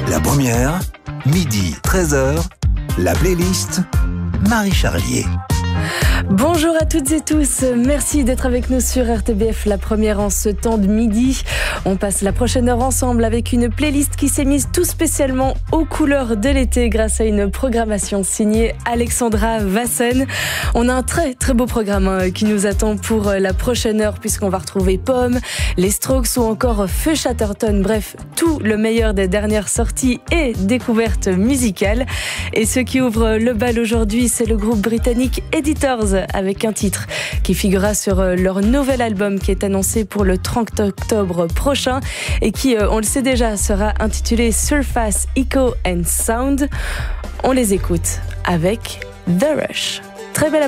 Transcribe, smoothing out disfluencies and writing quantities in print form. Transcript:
La première, midi 13h, la playlist Marie Charlier. Bonjour à toutes et tous, merci d'être avec nous sur RTBF, la première en ce temps de midi. On passe la prochaine heure ensemble avec une playlist qui s'est mise tout spécialement aux couleurs de l'été grâce à une programmation signée Alexandra Vassen. On a un très très beau programme qui nous attend pour la prochaine heure puisqu'on va retrouver Pomme, les Strokes ou encore Feu Chatterton, bref, tout le meilleur des dernières sorties et découvertes musicales. Et ce qui ouvre le bal aujourd'hui, c'est le groupe britannique Editors avec un titre qui figurera sur leur nouvel album qui est annoncé pour le 30 octobre prochain et qui, on le sait déjà, sera intitulé Surface, Echo and Sound. On les écoute avec The Rush. Très belle